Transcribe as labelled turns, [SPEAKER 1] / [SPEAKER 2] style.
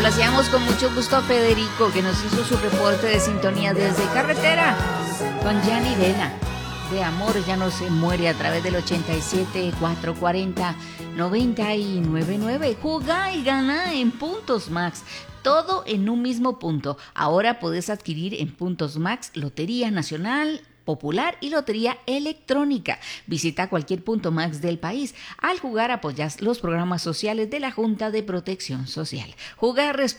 [SPEAKER 1] Complacíamos con mucho gusto a Federico, que nos hizo su reporte de sintonía desde carretera con Gianni Vela. De amor ya no se muere a través del 87-440-999. Jugá y gana en Puntos Max. Todo en un mismo punto. Ahora puedes adquirir en Puntos Max Lotería Nacional, Popular y Lotería Electrónica. Visita cualquier punto Max del país. Al jugar apoyas los programas sociales de la Junta de Protección Social. Jugar